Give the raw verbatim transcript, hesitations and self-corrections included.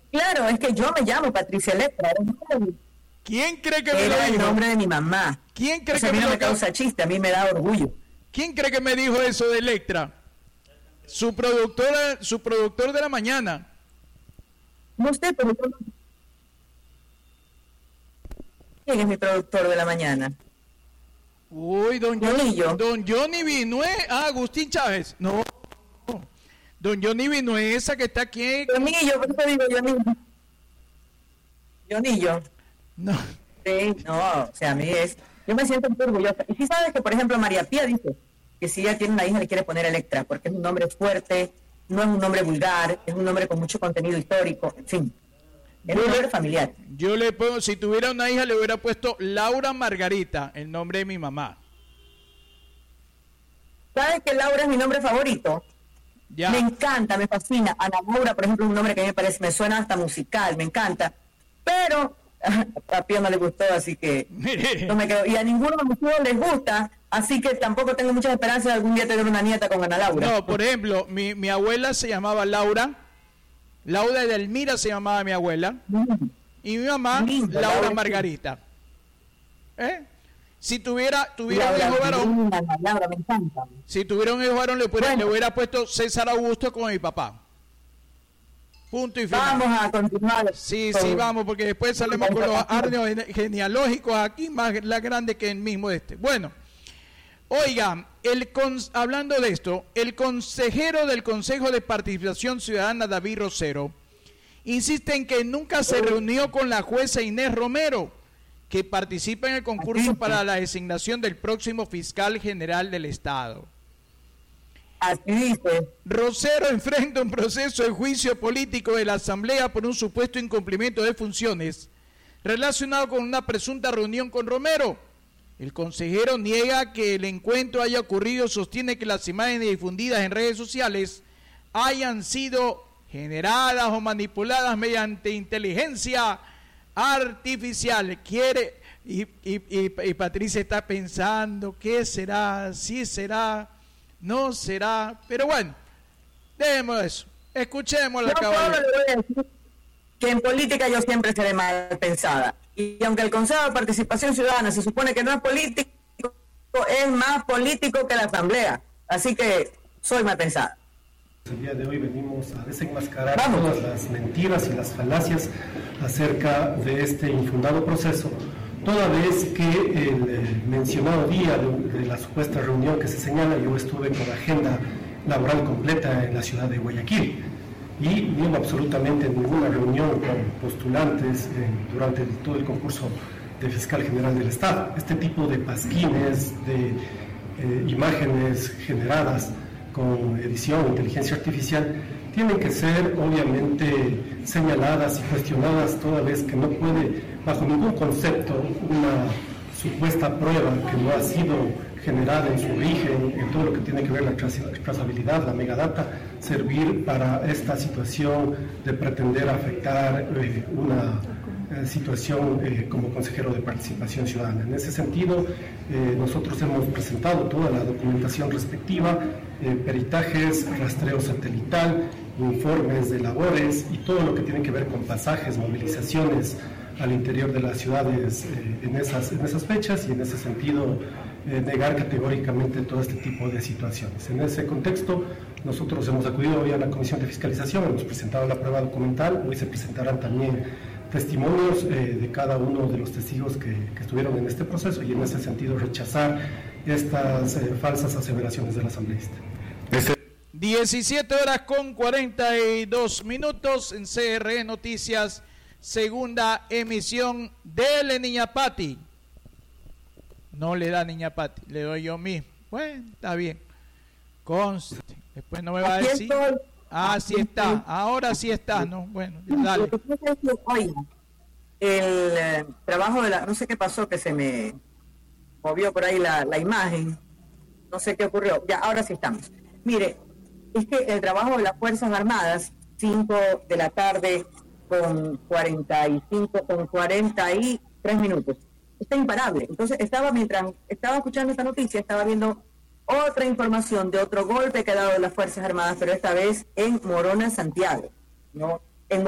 Claro, es que yo me llamo Patricia Electra. ¿Quién cree que me Era lo el dijo? nombre de mi mamá. ¿Quién cree O sea, que a mí me no lo me causa chiste, a mí me da orgullo. ¿Quién cree que me dijo eso de Electra? Su productora, su productor de la mañana. No sé, pero yo... ¿Quién es mi productor de la mañana? Uy, don Johnny, don Johnny Vinué. Ah, Agustín Chávez. No. Don Johnny Vinué, esa que está aquí. Jonillo, por eso digo Jonillo. Jonillo. No. Sí, no, o sea, a mí es... Yo me siento muy orgullosa. Y sí sabes que, por ejemplo, María Pía dice que si ella tiene una hija le quiere poner Electra, porque es un nombre fuerte, no es un nombre vulgar, es un nombre con mucho contenido histórico, en fin. Es un nombre familiar. Yo le pongo, si tuviera una hija le hubiera puesto Laura Margarita, el nombre de mi mamá. ¿Sabes que Laura es mi nombre favorito? Ya. Me encanta, me fascina. Ana Laura, por ejemplo, es un nombre que a mí me parece, me suena hasta musical, me encanta. Pero a Pío no le gustó, así que no me quedo. Y a ninguno de mis hijos les gusta, así que tampoco tengo muchas esperanzas de algún día tener una nieta con Ana Laura. No, por ejemplo, mi, mi abuela se llamaba Laura, Laura Edelmira se llamaba mi abuela, y mi mamá, Lindo, Laura Laura, Margarita. ¿Eh? Si tuviera, tuviera Laura, un hijo varón, Laura, Laura, me encanta. si tuviera un hijo varón le, pudiera, Bueno. le hubiera puesto César Augusto como mi papá. Punto y final. Vamos a continuar. Sí, con- sí, vamos, porque después salimos con los árboles genealógicos aquí más la grande que el mismo este. Bueno, oiga, el cons- hablando de esto, el consejero del Consejo de Participación Ciudadana, David Rosero, insiste en que nunca se reunió con la jueza Inés Romero, que participa en el concurso para la designación del próximo fiscal general del Estado. Así dice. Rosero enfrenta un proceso de juicio político de la Asamblea por un supuesto incumplimiento de funciones relacionado con una presunta reunión con Romero. El consejero niega que el encuentro haya ocurrido, sostiene que las imágenes difundidas en redes sociales hayan sido generadas o manipuladas mediante inteligencia artificial. Quiere, y, y, y, y Patricia está pensando, ¿qué será? ¿Sí será? No será, pero bueno, dejemos eso. Escuchemos la Yo solo caballero. le voy a decir que en política yo siempre seré mal pensada. Y aunque el Consejo de Participación Ciudadana se supone que no es político, es más político que la Asamblea. Así que soy mal pensada. El día de hoy venimos a desenmascarar Vamos. todas las mentiras y las falacias acerca de este infundado proceso, toda vez que el eh, mencionado día de, de la supuesta reunión que se señala, yo estuve con agenda laboral completa en la ciudad de Guayaquil y no hubo absolutamente ninguna reunión con postulantes eh, durante el- todo el concurso de fiscal general del Estado. Este tipo de pasquines, de eh, imágenes generadas con edición, inteligencia artificial, tienen que ser obviamente señaladas y cuestionadas toda vez que no puede, bajo ningún concepto, una supuesta prueba que no ha sido generada en su origen, en todo lo que tiene que ver la traza- trazabilidad, la megadata, servir para esta situación de pretender afectar eh, una eh, situación eh, como consejero de participación ciudadana. En ese sentido, eh, nosotros hemos presentado toda la documentación respectiva, eh, peritajes, rastreo satelital, informes de labores y todo lo que tiene que ver con pasajes, movilizaciones al interior de las ciudades eh, en, esas, en esas fechas y en ese sentido eh, negar categóricamente todo este tipo de situaciones. En ese contexto, nosotros hemos acudido hoy a la Comisión de Fiscalización, hemos presentado la prueba documental, hoy se presentarán también testimonios eh, de cada uno de los testigos que, que estuvieron en este proceso y en ese sentido rechazar estas eh, falsas aseveraciones del asambleísta. diecisiete horas con cuarenta y dos minutos en C R E Noticias, segunda emisión. Dele, niña Pati. No le da niña Pati, le doy yo mismo. Bueno, está bien. Conste. Después no me va a Aquí decir. estoy. Ah, sí está. Ahora sí está, ¿no? Bueno, dale. Lo que pasa es que, oiga, el eh, trabajo de la... No sé qué pasó, que se me movió por ahí la, la imagen. No sé qué ocurrió. Ya, ahora sí estamos. Mire, es que el trabajo de las Fuerzas Armadas, cinco de la tarde con cuarenta y cinco, con cuarenta y tres minutos, está imparable. Entonces, estaba mientras estaba escuchando esta noticia, estaba viendo otra información de otro golpe que ha dado las Fuerzas Armadas, pero esta vez en Morona, Santiago, ¿no?